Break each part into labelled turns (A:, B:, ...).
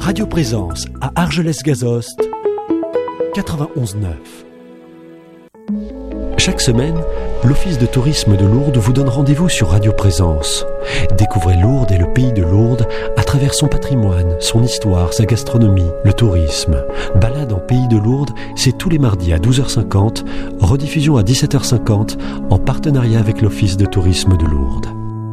A: Radio Présence à Argelès-Gazost, 91.9. Chaque semaine, l'Office de tourisme de Lourdes vous donne rendez-vous sur Radio Présence. Découvrez Lourdes et le pays de Lourdes à travers son patrimoine, son histoire, sa gastronomie, le tourisme. Balade en pays de Lourdes, c'est tous les mardis à 12h50, rediffusion à 17h50 en partenariat avec l'Office de tourisme de Lourdes.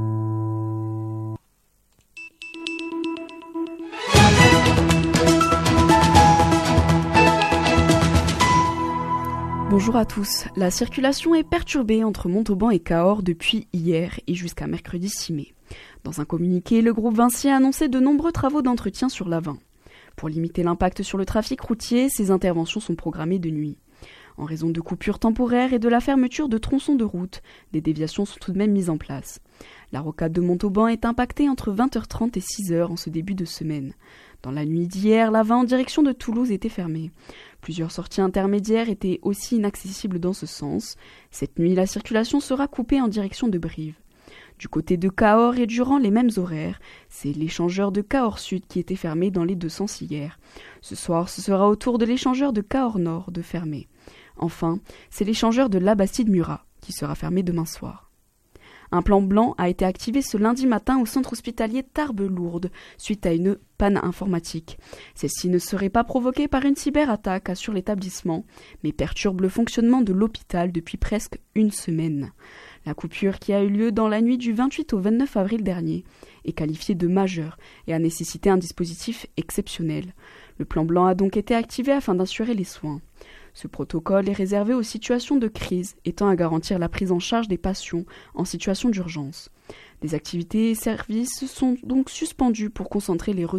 B: Bonjour à tous. La circulation est perturbée entre Montauban et Cahors depuis hier et jusqu'à mercredi 6 mai. Dans un communiqué, le groupe Vinci a annoncé de nombreux travaux d'entretien sur l'A20. Pour limiter l'impact sur le trafic routier, ces interventions sont programmées de nuit. En raison de coupures temporaires et de la fermeture de tronçons de route, des déviations sont tout de même mises en place. La rocade de Montauban est impactée entre 20h30 et 6h en ce début de semaine. Dans la nuit d'hier, l'A20 en direction de Toulouse était fermée. Plusieurs sorties intermédiaires étaient aussi inaccessibles dans ce sens. Cette nuit, la circulation sera coupée en direction de Brive. Du côté de Cahors et durant les mêmes horaires, c'est l'échangeur de Cahors Sud qui était fermé dans les deux sens hier. Ce soir, ce sera au tour de l'échangeur de Cahors Nord de fermer. Enfin, c'est l'échangeur de Labastide-Murat qui sera fermé demain soir. Un plan blanc a été activé ce lundi matin au centre hospitalier Tarbes-Lourdes suite à une panne informatique. Celle-ci ne serait pas provoquée par une cyberattaque, assure l'établissement, mais perturbe le fonctionnement de l'hôpital depuis presque une semaine. La coupure qui a eu lieu dans la nuit du 28 au 29 avril dernier est qualifiée de majeure et a nécessité un dispositif exceptionnel. Le plan blanc a donc été activé afin d'assurer les soins. Ce protocole est réservé aux situations de crise, étant à garantir la prise en charge des patients en situation d'urgence. Des activités et services sont donc suspendus pour concentrer les ressources